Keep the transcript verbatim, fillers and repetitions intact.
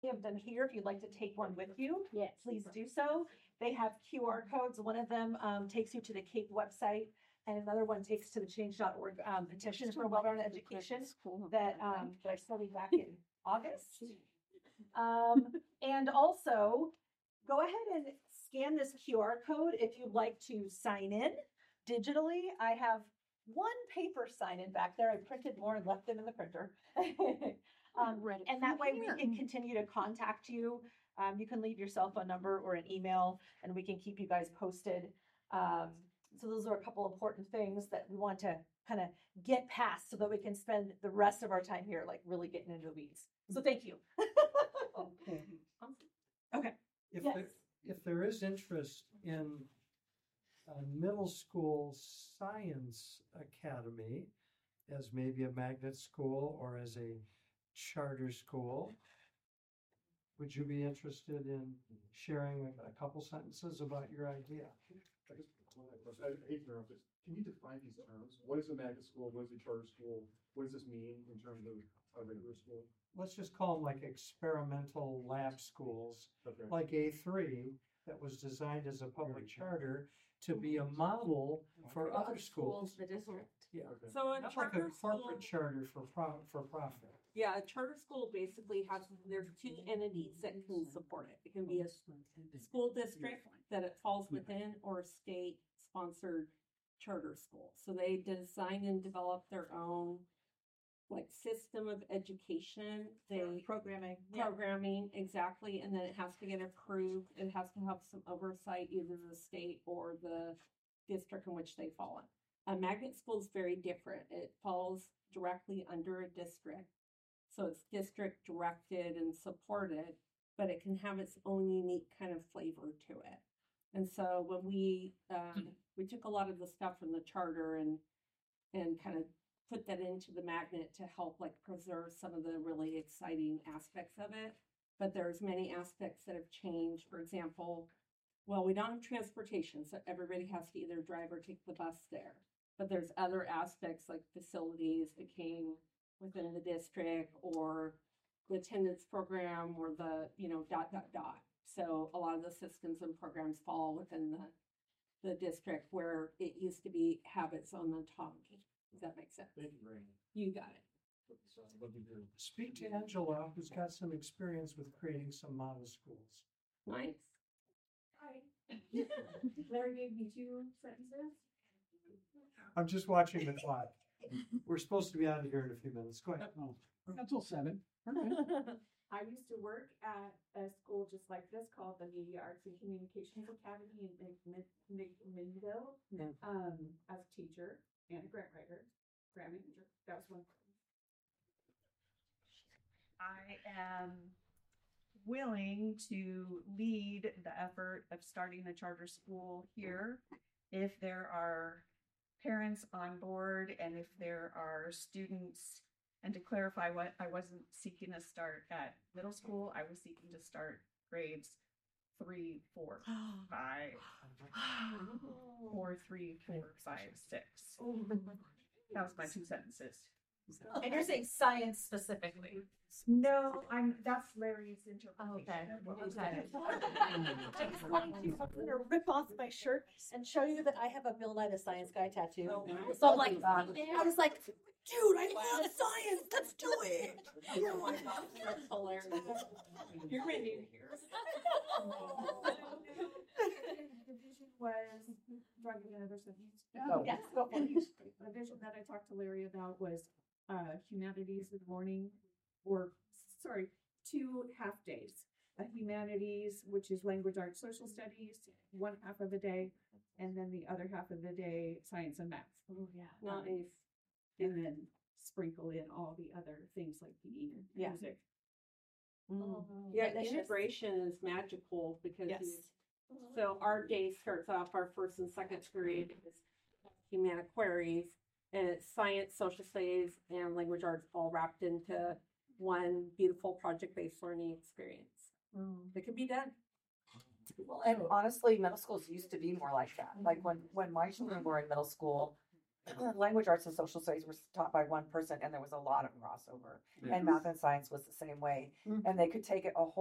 of them here. If you'd like to take one with you, Yes. please do so. They have Q R codes. One of them um, takes you to the CAPE website, and another one takes to the change dot org um, petition for well-rounded education that um, that I studied back in August. Um, and also, go ahead and scan this Q R code if you'd like to sign in digitally. I have one paper sign in back there. I printed more and left them in the printer. Um, and that way we can continue to contact you. Um, you can leave your cell phone number or an email and we can keep you guys posted. Um, so those are a couple important things that we want to kind of get past so that we can spend the rest of our time here, like really getting into the weeds. So thank you. Okay. Okay. If Yes. there, if there is interest in a middle school science academy as maybe a magnet school or as a charter school, would you be interested in sharing a, a couple sentences about your idea? I guess one of the questions, I hate to interrupt this. Can you define these terms? What is a magnet school? What is a charter school? What does this mean in terms of a regular school? Let's just call them like experimental lab schools, Okay. like A three that was designed as a public charter to be a model for other schools. The district. Yeah, Okay. So a not like charter a corporate school, charter for pro, for profit. yeah, a charter school basically has, there's two entities that can support it. It can be a s- school district that it falls within or a state sponsored charter school. So they design and develop their own like system of education. They Programming. Yeah. programming, exactly, and then it has to get approved. It has to have some oversight, either the state or the district in which they fall in. A magnet school is very different. It falls directly under a district. So it's district directed and supported, but it can have its own unique kind of flavor to it. And so when we, um, we took a lot of the stuff from the charter and, and kind of put that into the magnet to help like preserve some of the really exciting aspects of it. But there's many aspects that have changed. For example, well, we don't have transportation, so everybody has to either drive or take the bus there. But there's other aspects like facilities that came within the district or the attendance program or the, you know, dot, dot, dot. So a lot of the systems and programs fall within the, the district where it used to be, have its own autonomy. Does that make sense? Thank you, Rainey. You got it. Love to hear. Speak to Angela, who's got some experience with creating some model schools. Nice. Hi. Larry gave me two sentences. I'm just watching the clock. We're supposed to be out of here in a few minutes. Go ahead. Until seven. I used to work at a school just like this called the Media Arts and Communications Academy in Mid- Mid- Midville, Yeah. um, as a teacher and a grant writer, grant manager. That was one. I am willing to lead the effort of starting a charter school here if there are parents on board and if there are students. And to clarify, what I wasn't seeking to start at middle school, I was seeking to start grades three, four, five, or three, four, five, six. That was my two sentences. And you're saying science specifically. No, I'm, that's Larry's interpretation. Okay. of what was Okay. said. I just wanted to, I'm gonna rip off my shirt and show you that I have a Bill Nye the Science Guy tattoo. So I'm like, I was like, dude, I love science. Let's do it. That's hilarious. You're ready to hear. The vision was, do I give another sentence? Oh, yes, go for it. The vision that I talked to Larry about was uh, humanities in the morning, or sorry, two half days. A humanities, which is language, arts, social studies, one half of the day, and then the other half of the day, science and math. Oh, yeah. Nice. And then sprinkle in all the other things like P E and Yeah. music. Mm. Yeah, Delicious. integration is magical because Yes. you, so our day starts off, our first and second period is humanities, and it's science, social studies, and language arts all wrapped into one beautiful project-based learning experience. It can be done. Well, and honestly, middle schools used to be more like that. Like when, when my children were in middle school, language arts and social studies were taught by one person and there was a lot of crossover. Yeah. And math and science was the same way. And they could take it a whole